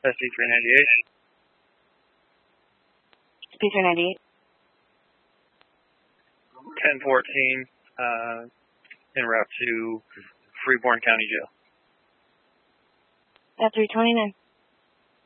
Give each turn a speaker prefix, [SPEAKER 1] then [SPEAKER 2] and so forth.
[SPEAKER 1] SC398.
[SPEAKER 2] SC398.
[SPEAKER 1] 1014, en route to Freeborn County Jail.
[SPEAKER 2] At 329.